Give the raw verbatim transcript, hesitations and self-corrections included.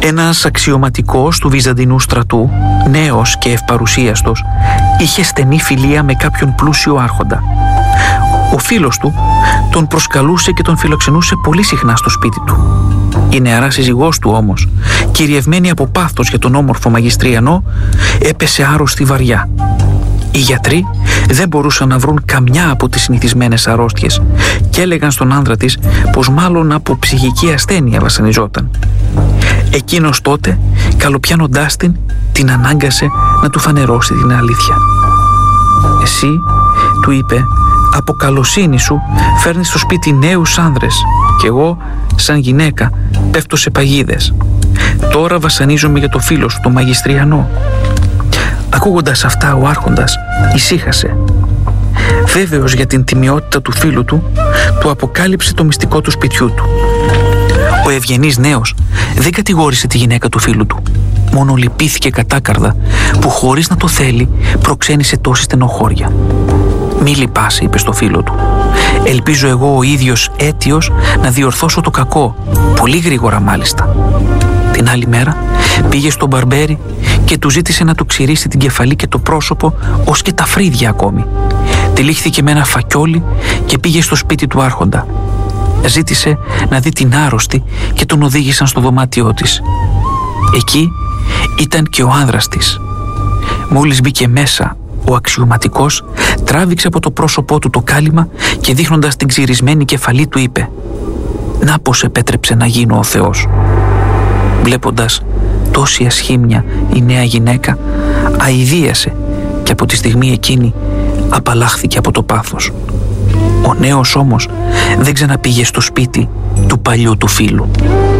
Ένας αξιωματικός του Βυζαντινού στρατού, νέος και ευπαρουσίαστος, είχε στενή φιλία με κάποιον πλούσιο άρχοντα. Ο φίλος του τον προσκαλούσε και τον φιλοξενούσε πολύ συχνά στο σπίτι του. Η νεαρά σύζυγός του όμως, κυριευμένη από πάθος για τον όμορφο Μαγιστριανό, έπεσε άρρωστη βαριά. Οι γιατροί δεν μπορούσαν να βρουν καμιά από τις συνηθισμένες αρρώστιες και έλεγαν στον άντρα της πως μάλλον από ψυχική ασθένεια βασανιζόταν. Εκείνος τότε, καλοπιάνοντάς την, την ανάγκασε να του φανερώσει την αλήθεια. «Εσύ», του είπε, «από καλοσύνη σου φέρνεις στο σπίτι νέους άνδρες και εγώ, σαν γυναίκα, πέφτω σε παγίδες. Τώρα βασανίζομαι για το φίλο σου, τον Μαγιστριανό». Ακούγοντας αυτά, ο άρχοντας ησύχασε. Βέβαιος για την τιμιότητα του φίλου του, του αποκάλυψε το μυστικό του σπιτιού του. Ο ευγενής νέος δεν κατηγόρησε τη γυναίκα του φίλου του. Μόνο λυπήθηκε κατάκαρδα που χωρίς να το θέλει προξένησε τόση στενοχώρια. «Μη λυπάσαι», είπε στο φίλο του. «Ελπίζω εγώ ο ίδιος αίτιος να διορθώσω το κακό, πολύ γρήγορα μάλιστα». Την άλλη μέρα πήγε στον μπαρμπέρι και του ζήτησε να του ξυρίσει την κεφαλή και το πρόσωπο ως και τα φρύδια ακόμη. Τυλίχθηκε με ένα φακιόλι και πήγε στο σπίτι του άρχοντα. Ζήτησε να δει την άρρωστη και τον οδήγησαν στο δωμάτιό της. Εκεί ήταν και ο άνδρας της. Μόλις μπήκε μέσα, ο αξιωματικός τράβηξε από το πρόσωπό του το κάλυμα και δείχνοντας την ξυρισμένη κεφαλή του είπε «Να πως επέτρεψε να γίνω ο Θεός». Βλέποντας τόση ασχήμια η νέα γυναίκα αηδίασε και από τη στιγμή εκείνη απαλλάχθηκε από το πάθος. Ο νέος όμως δεν ξαναπήγε στο σπίτι του παλιού του φίλου.